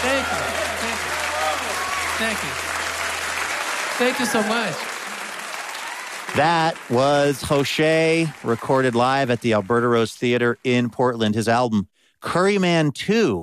Thank you. Thank you. Thank you so much. That was Jose, recorded live at the Alberta Rose Theatre in Portland. His album, Curryman 2,